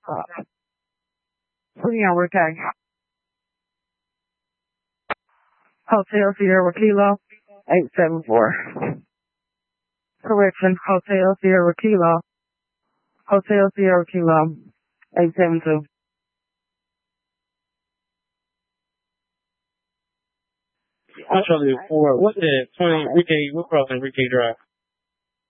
Putting on work tag. Hotel Sierra Kilo 874. Correction, Hotel Sierra Kilo. Hotel Sierra Kilo 872. Actually, for what's the 20 Enrique, what cross Enrique Drive?